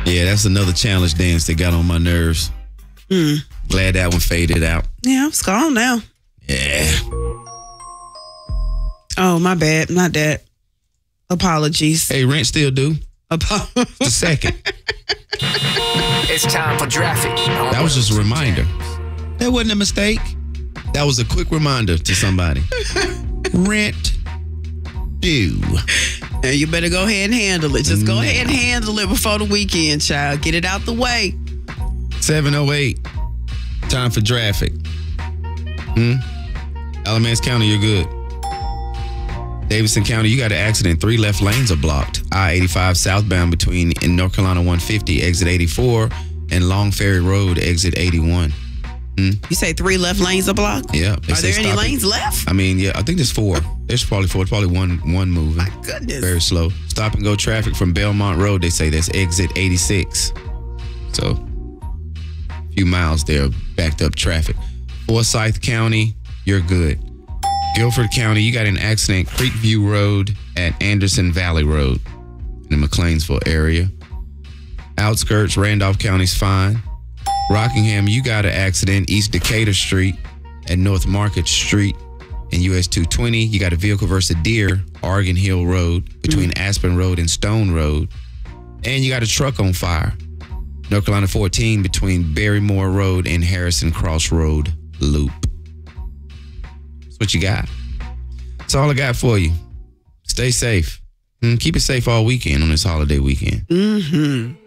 Yeah, that's another challenge dance that got on my nerves. Glad that one faded out. Yeah, it's gone now. Yeah. Oh, my bad. Not that. Apologies. Hey, rent still due. The second. It's time for traffic. That was just a reminder. That wasn't a mistake. That was a quick reminder to somebody. Rent due. Now you better go ahead and handle it. Just go ahead and handle it before the weekend, child. Get it out the way. 7:08. Time for traffic. Alamance County, you're good. Davidson County, you got an accident. 3 left lanes are blocked. I-85 southbound between in North Carolina 150, exit 84, and Long Ferry Road, exit 81. You say 3 left lanes are blocked? Yeah. Are there any lanes left? I mean, yeah, I think there's 4. There's probably 4. It's probably one moving. My goodness. Very slow. Stop and go traffic from Belmont Road, they say that's exit 86. So, a few miles there, backed up traffic. Forsyth County, you're good. Guilford County, you got an accident, Creekview Road at Anderson Valley Road in the McLeansville area. Outskirts, Randolph County's fine. Rockingham, you got an accident, East Decatur Street at North Market Street and US 220. You got a vehicle versus a deer, Oregon Hill Road between Aspen Road and Stone Road. And you got a truck on fire, North Carolina 14 between Barrymore Road and Harrison Cross Road Loop. That's what you got. That's all I got for you. Stay safe. Keep it safe all weekend on this holiday weekend.